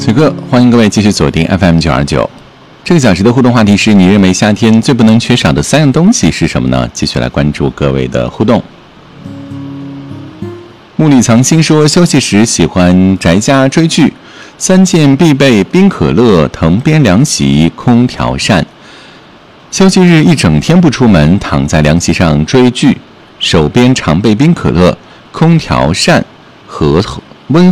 此刻欢迎各位继续锁定 FM929，这个小时的互动话题是你认为夏天最不能缺少的3样东西是什么呢？继续来关注各位的互动。木里藏心说，休息时喜欢宅家追剧，3件必备：冰可乐、藤编凉席、空调扇。休息日一整天不出门，躺在凉席上追剧，手边常备冰可乐、空调扇和